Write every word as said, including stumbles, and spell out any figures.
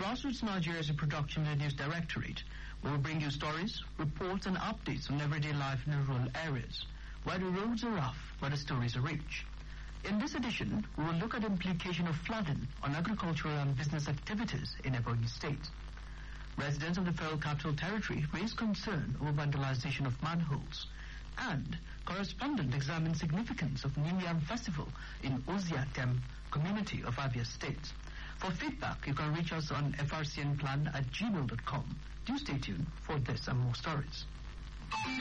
Grassroots Nigeria is a production of the News Directorate. We will bring you stories, reports and updates on everyday life in the rural areas, where the roads are rough, where the stories are rich. In this edition, we will look at the implication of flooding on agricultural and business activities in Ebonyi State. Residents of the Federal Capital Territory raise concern over vandalization of manholes. And correspondent examines significance of New Yam Festival in Oziatem community of Abia State. For feedback, you can reach us on f r c n plan at gmail dot com. Do stay tuned for this and more stories.